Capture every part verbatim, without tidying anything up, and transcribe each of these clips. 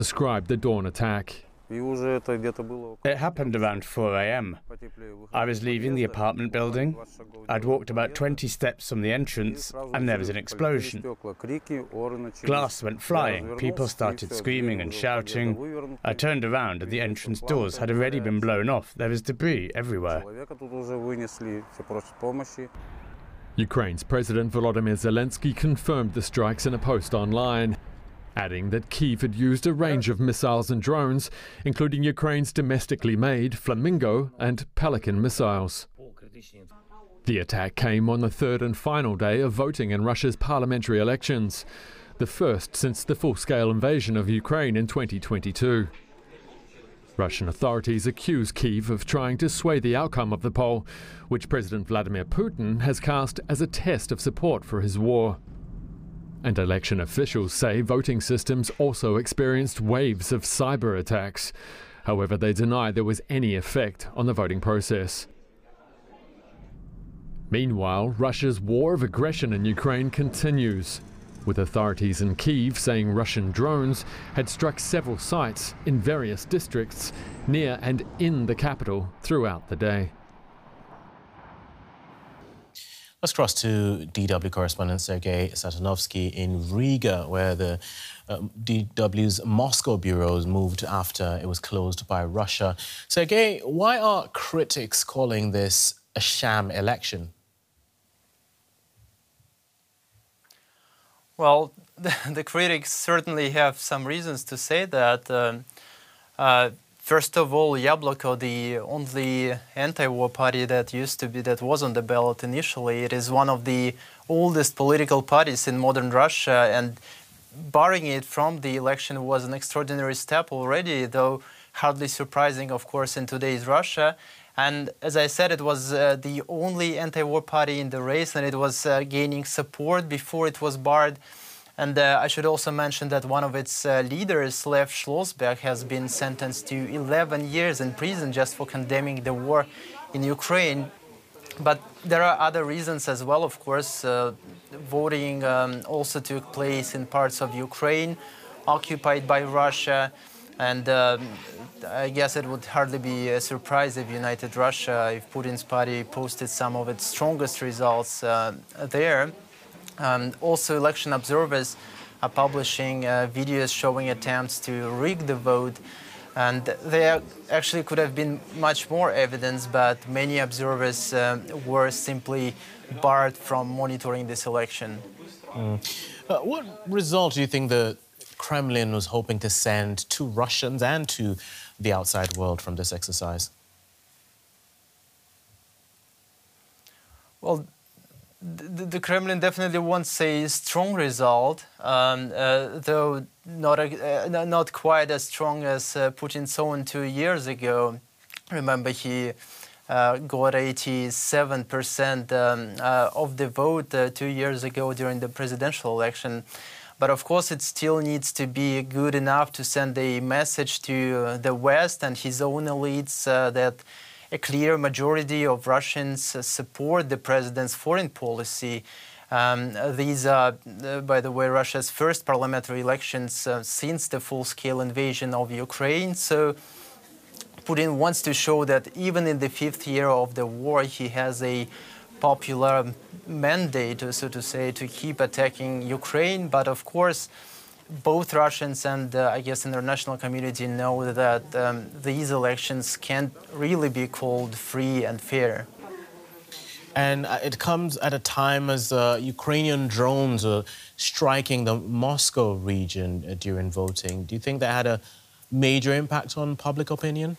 described the dawn attack. It happened around four A M I was leaving the apartment building. I'd walked about twenty steps from the entrance and there was an explosion. Glass went flying, people started screaming and shouting. I turned around and the entrance doors had already been blown off. There was debris everywhere. Ukraine's President Volodymyr Zelensky confirmed the strikes in a post online, adding that Kyiv had used a range of missiles and drones, including Ukraine's domestically made Flamingo and Pelican missiles. The attack came on the third and final day of voting in Russia's parliamentary elections, the first since the full-scale invasion of Ukraine in twenty twenty-two. Russian authorities accuse Kyiv of trying to sway the outcome of the poll, which President Vladimir Putin has cast as a test of support for his war. And election officials say voting systems also experienced waves of cyber attacks. However, they deny there was any effect on the voting process. Meanwhile, Russia's war of aggression in Ukraine continues, with authorities in Kyiv saying Russian drones had struck several sites in various districts near and in the capital throughout the day. Let's cross to D W correspondent Sergei Satanovsky in Riga, where the uh, D W's Moscow bureaus moved after it was closed by Russia. Sergei, why are critics calling this a sham election? Well, the, the critics certainly have some reasons to say that. Uh, uh, First of all, Yabloko, the only anti-war party that used to be, that was on the ballot initially, it is one of the oldest political parties in modern Russia, and barring it from the election was an extraordinary step already, though hardly surprising, of course, in today's Russia. And as I said, it was uh, the only anti-war party in the race, and it was uh, gaining support before it was barred. And uh, I should also mention that one of its uh, leaders, Lev Schlossberg, has been sentenced to eleven years in prison just for condemning the war in Ukraine. But there are other reasons as well, of course. Uh, voting um, also took place in parts of Ukraine occupied by Russia. And um, I guess it would hardly be a surprise if United Russia, if Putin's party posted some of its strongest results uh, there. Um, also, election observers are publishing uh, videos showing attempts to rig the vote, and there actually could have been much more evidence, but many observers uh, were simply barred from monitoring this election. Mm. Uh, what result do you think the Kremlin was hoping to send to Russians and to the outside world from this exercise? Well, The, the Kremlin definitely wants a strong result, um, uh, though not a, uh, not quite as strong as uh, Putin's own two years ago. Remember, he uh, got eighty-seven percent um, uh, of the vote uh, two years ago during the presidential election. But of course, it still needs to be good enough to send a message to uh, the West and his own elites uh, that a clear majority of Russians uh, support the president's foreign policy. Um, these are, uh, by the way, Russia's first parliamentary elections uh, since the full-scale invasion of Ukraine. So Putin wants to show that even in the fifth year of the war, he has a popular mandate, so to say, to keep attacking Ukraine. But of course, both Russians and, uh, I guess, international community know that um, these elections can't really be called free and fair. And it comes at a time as uh, Ukrainian drones are striking the Moscow region uh, during voting. Do you think that had a major impact on public opinion?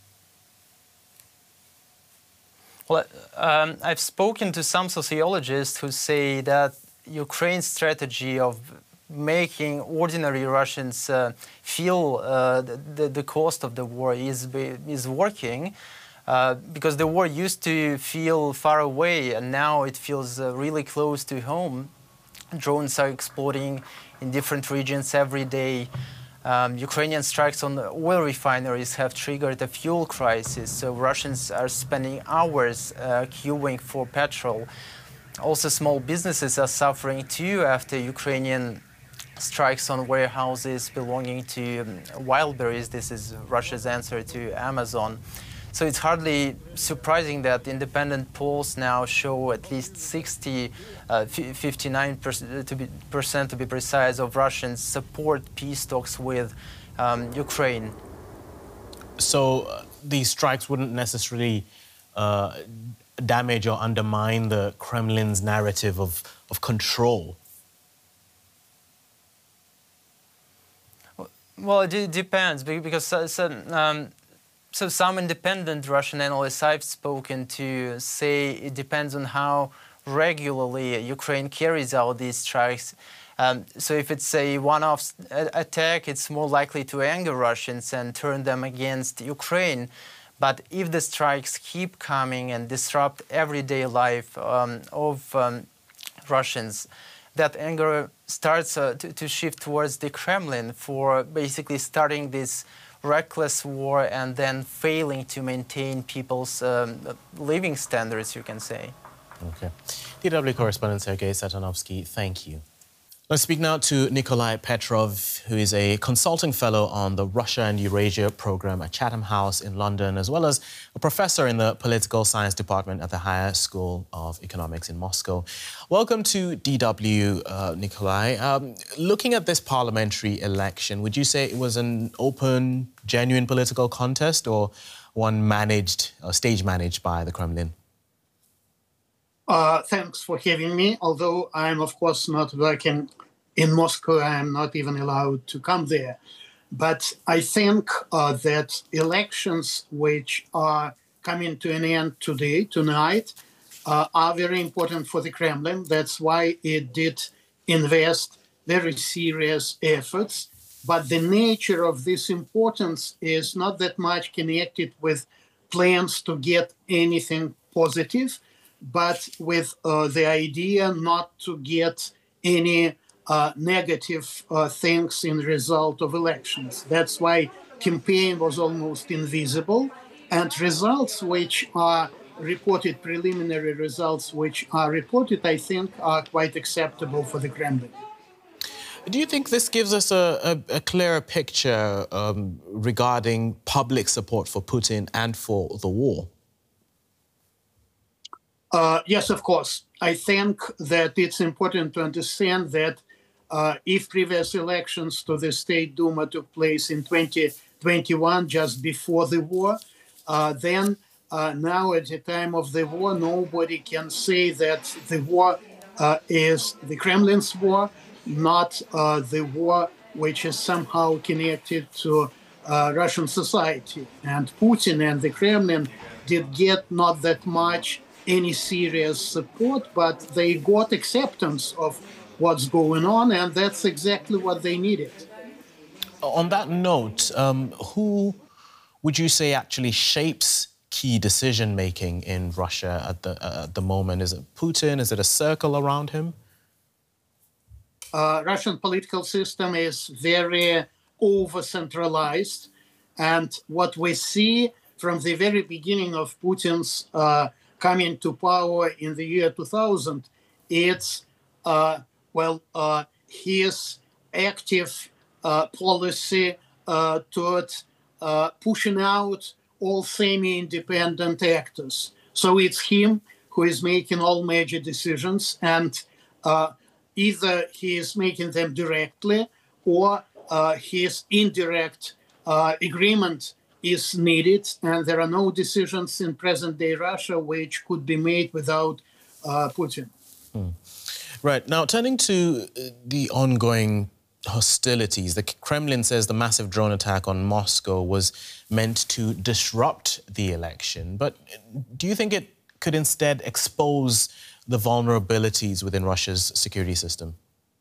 Well, um, I've spoken to some sociologists who say that Ukraine's strategy of making ordinary Russians uh, feel uh, the, the cost of the war is, is working, uh, because the war used to feel far away and now it feels uh, really close to home. Drones are exploding in different regions every day. Um, Ukrainian strikes on oil refineries have triggered a fuel crisis, so Russians are spending hours uh, queuing for petrol. Also, small businesses are suffering too after Ukrainian strikes on warehouses belonging to um, Wildberries. This is Russia's answer to Amazon. So it's hardly surprising that independent polls now show at least sixty, uh, fifty-nine percent to be, percent to be precise, of Russians support peace talks with um, Ukraine. So uh, these strikes wouldn't necessarily uh, damage or undermine the Kremlin's narrative of, of control? Well, it depends, because so, so, um, so some independent Russian analysts I've spoken to say it depends on how regularly Ukraine carries out these strikes. Um, so if it's a one-off attack, it's more likely to anger Russians and turn them against Ukraine. But if the strikes keep coming and disrupt everyday life um, of um, Russians, that anger starts uh, to, to shift towards the Kremlin for basically starting this reckless war and then failing to maintain people's um, living standards, you can say. Okay. D W correspondent Sergei Satanovsky, thank you. Let's speak now to Nikolai Petrov, who is a consulting fellow on the Russia and Eurasia program at Chatham House in London, as well as a professor in the political science department at the Higher School of Economics in Moscow. Welcome to D W, uh, Nikolai. Um, looking at this parliamentary election, would you say it was an open, genuine political contest, or one managed, or stage managed by the Kremlin? Uh, thanks for having me. Although I'm, of course, not working in Moscow, I'm not even allowed to come there. But I think uh, that elections which are coming to an end today, tonight, uh, are very important for the Kremlin. That's why it did invest very serious efforts. But the nature of this importance is not that much connected with plans to get anything positive, but with uh, the idea not to get any uh, negative uh, things in result of elections. That's why campaign was almost invisible, and results which are reported, preliminary results which are reported, I think are quite acceptable for the Kremlin. Do you think this gives us a, a, a clearer picture um, regarding public support for Putin and for the war? Uh, yes, of course. I think that it's important to understand that uh, if previous elections to the State Duma took place in twenty twenty-one, just before the war, uh, then uh, now at the time of the war, nobody can say that the war uh, is the Kremlin's war, not uh, the war which is somehow connected to uh, Russian society. And Putin and the Kremlin did get not that much any serious support, but they got acceptance of what's going on, and that's exactly what they needed. On that note, um, who would you say actually shapes key decision-making in Russia at the, uh, at the moment? Is it Putin? Is it a circle around him? Uh, Russian political system is very over-centralized, and what we see from the very beginning of Putin's uh, coming to power in the year two thousand, it's, uh, well, uh, his active uh, policy uh, toward uh, pushing out all semi-independent actors. So it's him who is making all major decisions, and uh, either he is making them directly or uh, his indirect uh, agreement is needed, and there are no decisions in present-day Russia which could be made without uh, Putin. Hmm. Right. Now, turning to the ongoing hostilities, the Kremlin says the massive drone attack on Moscow was meant to disrupt the election. But do you think it could instead expose the vulnerabilities within Russia's security system?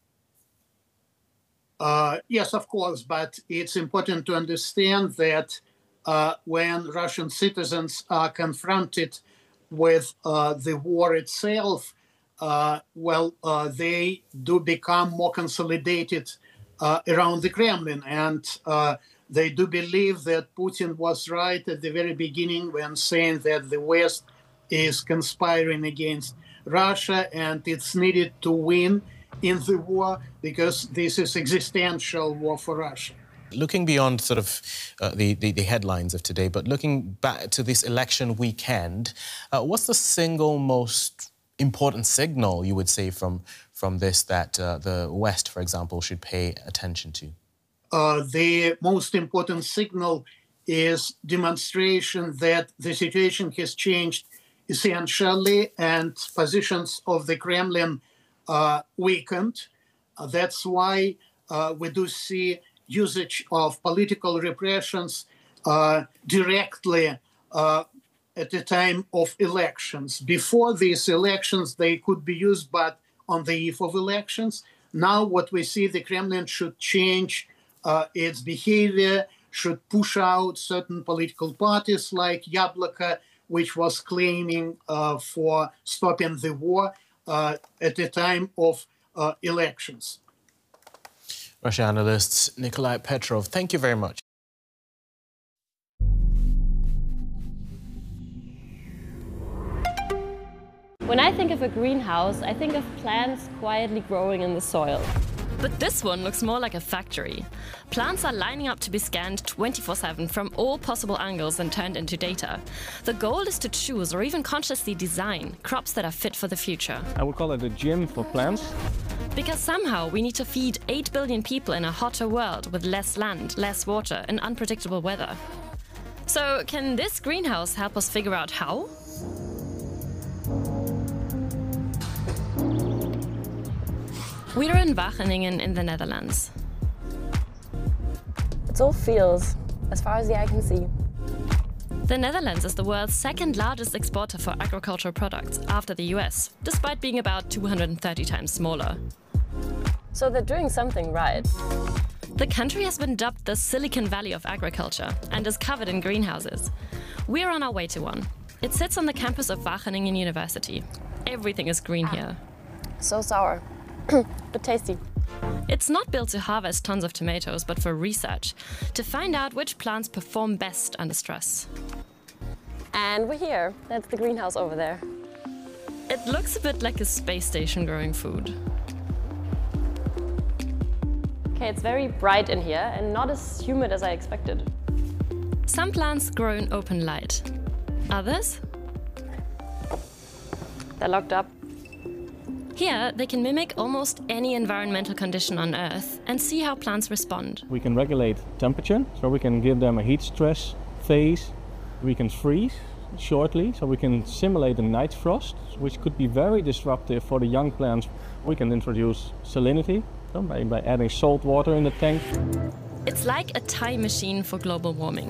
Uh, yes, of course, but it's important to understand that Uh, when Russian citizens are confronted with uh, the war itself, uh, well, uh, they do become more consolidated uh, around the Kremlin. And uh, they do believe that Putin was right at the very beginning when saying that the West is conspiring against Russia and it's needed to win in the war, because this is existential war for Russia. Looking beyond sort of uh, the, the, the headlines of today, but looking back to this election weekend, uh, what's the single most important signal you would say from, from this that uh, the West, for example, should pay attention to? Uh, the most important signal is demonstration that the situation has changed essentially and positions of the Kremlin uh, weakened. Uh, that's why uh, we do see usage of political repressions uh, directly uh, at the time of elections. Before these elections, they could be used, but on the eve of elections. Now what we see, the Kremlin should change uh, its behavior, should push out certain political parties like Yabloko, which was claiming uh, for stopping the war uh, at the time of uh, elections. Russia analyst Nikolai Petrov, thank you very much. When I think of a greenhouse, I think of plants quietly growing in the soil. But this one looks more like a factory. Plants are lining up to be scanned twenty-four seven from all possible angles and turned into data. The goal is to choose or even consciously design crops that are fit for the future. I would call it a gym for plants. Because somehow we need to feed eight billion people in a hotter world with less land, less water and unpredictable weather. So can this greenhouse help us figure out how? We are in Wageningen in the Netherlands. It's all fields, as far as the eye can see. The Netherlands is the world's second largest exporter for agricultural products after the U S, despite being about two hundred thirty times smaller. So they're doing something right. The country has been dubbed the Silicon Valley of agriculture and is covered in greenhouses. We're on our way to one. It sits on the campus of Wageningen University. Everything is green here. So sour, but tasty. It's not built to harvest tons of tomatoes, but for research, to find out which plants perform best under stress. And we're here. That's the greenhouse over there. It looks a bit like a space station growing food. Okay, it's very bright in here and not as humid as I expected. Some plants grow in open light. Others? They're locked up. Here, they can mimic almost any environmental condition on Earth and see how plants respond. We can regulate temperature, so we can give them a heat stress phase. We can freeze shortly, so we can simulate a night frost, which could be very disruptive for the young plants. We can introduce salinity so by, by adding salt water in the tank. It's like a time machine for global warming.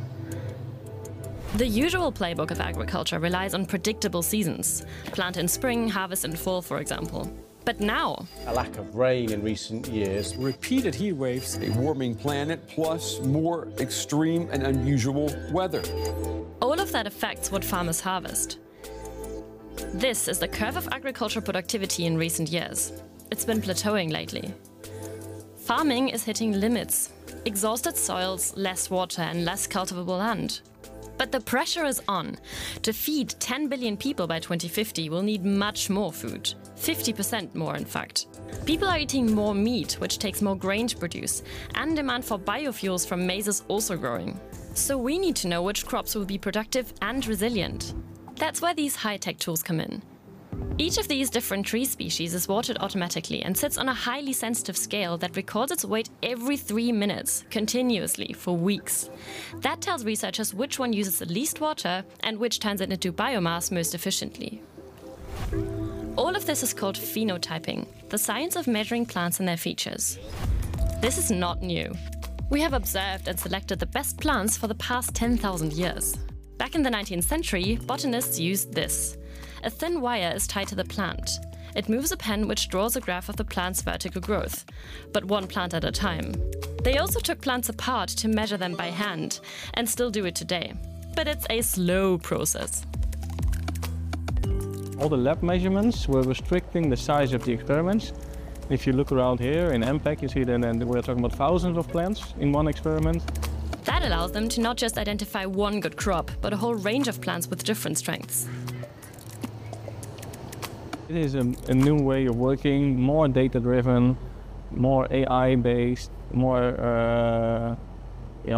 The usual playbook of agriculture relies on predictable seasons. Plant in spring, harvest in fall, for example. But now, a lack of rain in recent years, repeated heat waves, a warming planet, plus more extreme and unusual weather. All of that affects what farmers harvest. This is the curve of agricultural productivity in recent years. It's been plateauing lately. Farming is hitting limits. Exhausted soils, less water and less cultivable land. But the pressure is on. To feed ten billion people by twenty fifty, we'll need much more food. fifty percent more, in fact. People are eating more meat, which takes more grain to produce, and demand for biofuels from maize is also growing. So we need to know which crops will be productive and resilient. That's where these high-tech tools come in. Each of these different tree species is watered automatically and sits on a highly sensitive scale that records its weight every three minutes, continuously, for weeks. That tells researchers which one uses the least water and which turns it into biomass most efficiently. All of this is called phenotyping, the science of measuring plants and their features. This is not new. We have observed and selected the best plants for the past ten thousand years. Back in the nineteenth century, botanists used this. A thin wire is tied to the plant. It moves a pen which draws a graph of the plant's vertical growth, but one plant at a time. They also took plants apart to measure them by hand, and still do it today. But it's a slow process. All the lab measurements were restricting the size of the experiments. If you look around here in M PAC, you see that we're talking about thousands of plants in one experiment. That allows them to not just identify one good crop, but a whole range of plants with different strengths. It is a, a new way of working, more data-driven, more A I-based, more uh,